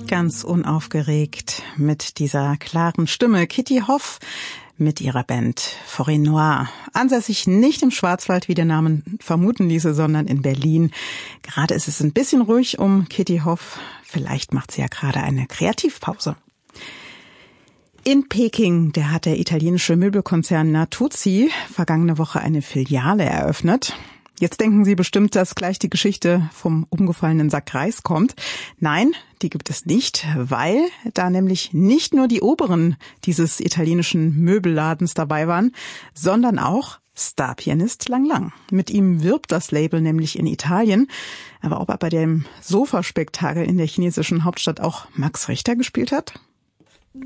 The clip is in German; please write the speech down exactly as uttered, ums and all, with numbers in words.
Ganz unaufgeregt mit dieser klaren Stimme. Kitty Hoff mit ihrer Band Forêt Noire. Ansässig nicht im Schwarzwald, wie der Name vermuten ließe, sondern in Berlin. Gerade ist es ein bisschen ruhig um Kitty Hoff. Vielleicht macht sie ja gerade eine Kreativpause. In Peking, der hat der italienische Möbelkonzern Natuzzi vergangene Woche eine Filiale eröffnet. Jetzt denken Sie bestimmt, dass gleich die Geschichte vom umgefallenen Sack Reis kommt. Nein, die gibt es nicht, weil da nämlich nicht nur die Oberen dieses italienischen Möbelladens dabei waren, sondern auch Starpianist Lang Lang. Mit ihm wirbt das Label nämlich in Italien. Aber ob er bei dem Sofaspektakel in der chinesischen Hauptstadt auch Max Richter gespielt hat?